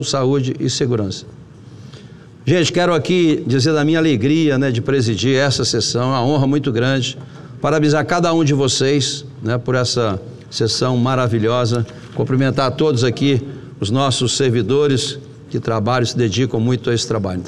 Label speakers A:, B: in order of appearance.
A: saúde e segurança. Gente, quero aqui dizer da minha alegria, de presidir essa sessão, uma honra muito grande, parabenizar cada um de vocês, por essa sessão maravilhosa, cumprimentar a todos aqui, os nossos servidores que trabalham, se dedicam muito a esse trabalho.